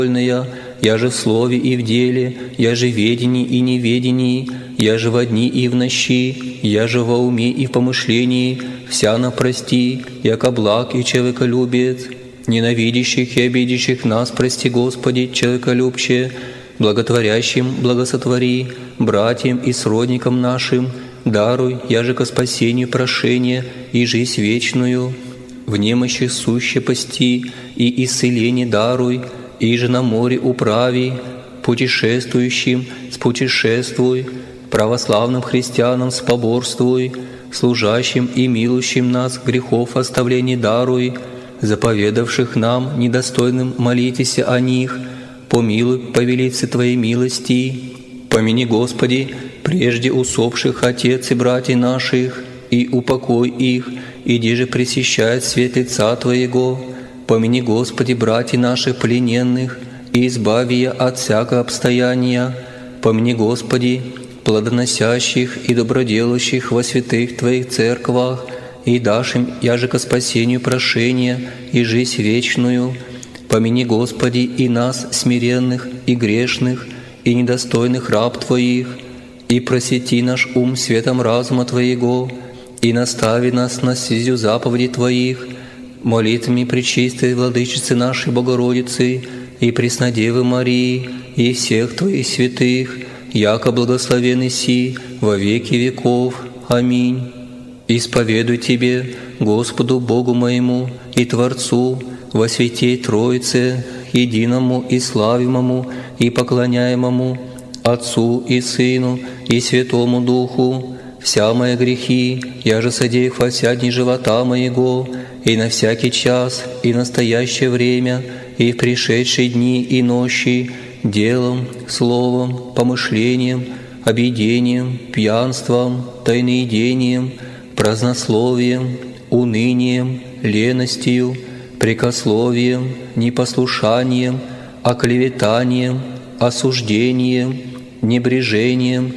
я же в слове и в деле, я же в ведении и неведении, я же во дни и в нощи, я же во уме и в помышлении, вся напрости, яко благ и человеколюбец. Ненавидящих и обидящих нас прости, Господи, человеколюбче, благотворящим благосотвори, братьям и сродникам нашим, даруй, яже ко спасению прошение и жизнь вечную. В немощи суще пасти и исцеление даруй, и же на море управи, путешествующим спутешествуй, православным христианам споборствуй, служащим и милующим нас грехов оставление даруй, заповедавших нам недостойным молитесь о них, помилуй по велице Твоей милости. Помяни, Господи, прежде усопших отец и братьев наших, и упокой их, иди же пресещает свет лица Твоего. Помяни, Господи, братьев наших плененных, и избави их от всякого обстояния. Помяни, Господи, плодоносящих и доброделающих во святых Твоих церквах, и дашь им, яже ко спасению прошения и жизнь вечную. Помяни, Господи, и нас, смиренных и грешных, и недостойных раб Твоих, и просвети наш ум светом разума Твоего, и настави нас на стезю заповедей Твоих, молитвами пречистой Владычицы нашей Богородицы и Преснодевы Марии и всех Твоих святых, яко благословенный си во веки веков. Аминь. Исповедуй Тебе, Господу Богу моему и Творцу, во святей Троице, единому и славимому и поклоняемому, Отцу и Сыну и Святому Духу, вся мои грехи, я же содеях во вся дни живота моего, и на всякий час, и настоящее время, и в пришедшие дни и ночи, делом, словом, помышлением, объедением, пьянством, тайноедением, празднословием, унынием, леностью, прекословием, непослушанием, оклеветанием, осуждением, небрежением,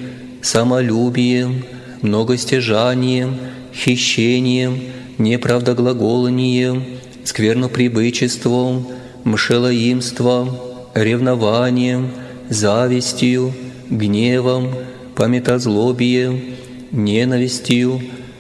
самолюбием, многостяжанием, хищением, неправдоглаголанием, скверноприбычеством, мшелоимством, ревнованием, завистью, гневом, памятозлобием, ненавистью,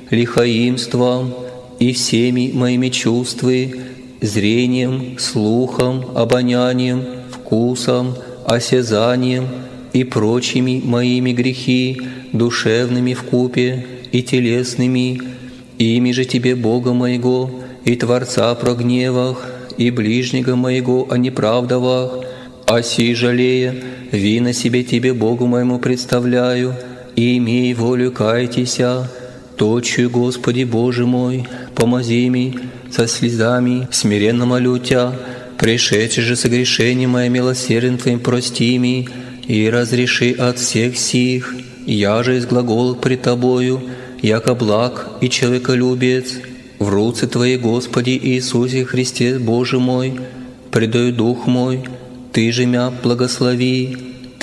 лихоимством и всеми моими чувствами, зрением, слухом, обонянием, вкусом, осязанием и прочими моими грехи, душевными вкупе и телесными, ими же Тебе, Бога моего, и Творца прогневах, и ближнего моего о неправдовах, оси жалея, вина себе Тебе, Богу моему, представляю, и имей волю кайтеся, точию, Господи Боже мой, помози ми со слезами, смиренно молю Тя, пришедший же согрешение мое милосерден Твоим прости ми, и разреши от всех сих, я же из глагола пред Тобою, яко благ и человеколюбец, в руце Твоей, Господи Иисусе Христе, Боже мой, предаю дух мой, Ты же мя благослови,